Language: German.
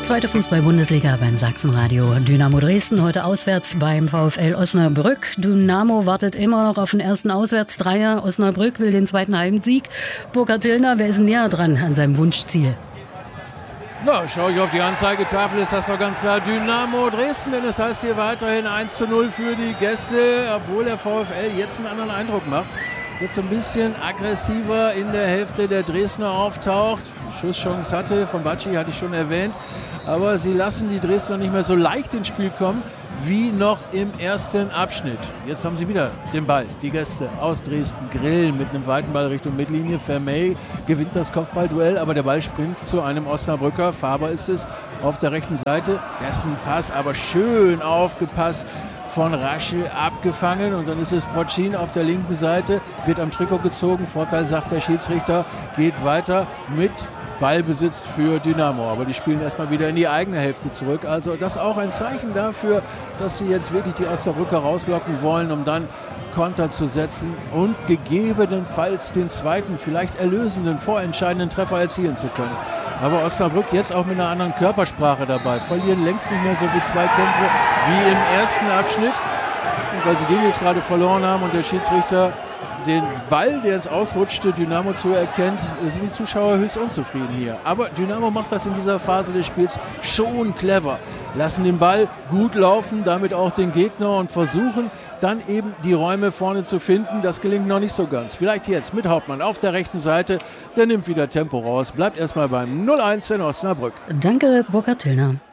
Zweite Fußball-Bundesliga beim Sachsenradio. Dynamo Dresden heute auswärts beim VfL Osnabrück. Dynamo wartet immer noch auf den ersten Auswärtsdreier. Osnabrück will den zweiten Heimsieg. Burkhard Tillner, wer ist näher dran an seinem Wunschziel? Na, schaue ich auf die Anzeigetafel, ist das doch ganz klar Dynamo Dresden, denn es heißt hier weiterhin 1:0 für die Gäste, obwohl der VfL jetzt einen anderen Eindruck macht. Jetzt so ein bisschen aggressiver in der Hälfte der Dresdner auftaucht. Die Schusschance hatte, von Bacci hatte ich schon erwähnt. Aber sie lassen die Dresdner nicht mehr so leicht ins Spiel kommen, wie noch im ersten Abschnitt. Jetzt haben sie wieder den Ball, die Gäste aus Dresden grillen mit einem weiten Ball Richtung Mittellinie. Vermey gewinnt das Kopfballduell, aber der Ball springt zu einem Osnabrücker. Faber ist es auf der rechten Seite. Dessen Pass aber schön aufgepasst, von Rasche abgefangen, und dann ist es Bocin auf der linken Seite, wird am Trikot gezogen. Vorteil, sagt der Schiedsrichter, geht weiter mit Ballbesitz für Dynamo. Aber die spielen erstmal wieder in die eigene Hälfte zurück. Also das ist auch ein Zeichen dafür, dass sie jetzt wirklich die Osnabrücker rauslocken wollen, um dann Konter zu setzen und gegebenenfalls den zweiten, vielleicht erlösenden, vorentscheidenden Treffer erzielen zu können. Aber Osnabrück jetzt auch mit einer anderen Körpersprache dabei. Verlieren längst nicht mehr so viele Zweikämpfe wie im ersten Abschnitt. Und weil sie den jetzt gerade verloren haben und der Schiedsrichter den Ball, der ins Ausrutschte, Dynamo zuerkennt, sind die Zuschauer höchst unzufrieden hier. Aber Dynamo macht das in dieser Phase des Spiels schon clever. Lassen den Ball gut laufen, damit auch den Gegner, und versuchen dann eben die Räume vorne zu finden. Das gelingt noch nicht so ganz. Vielleicht jetzt mit Hauptmann auf der rechten Seite. Der nimmt wieder Tempo raus. Bleibt erstmal beim 0:1 in Osnabrück. Danke, Burkhard Tillner.